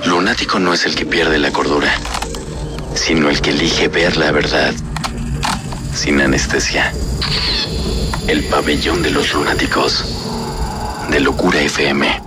Lunático no es el que pierde la cordura, sino el que elige ver la verdad sin anestesia. El pabellón de los lunáticos, de Locura FM.